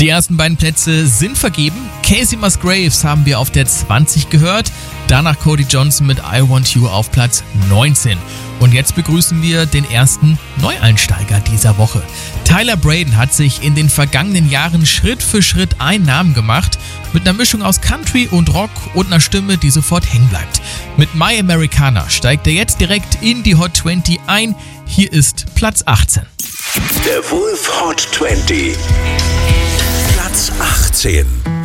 Die ersten beiden Plätze sind vergeben. Casey Musgraves haben wir auf der 20 gehört. Danach Cody Johnson mit I Want You auf Platz 19. Und jetzt begrüßen wir den ersten Neueinsteiger dieser Woche. Tyler Braden hat sich in den vergangenen Jahren Schritt für Schritt einen Namen gemacht. Mit einer Mischung aus Country und Rock und einer Stimme, die sofort hängen bleibt. Mit My Americana steigt er jetzt direkt in die Hot 20 ein. Hier ist Platz 18. Der Wolf Hot 20. Platz 18.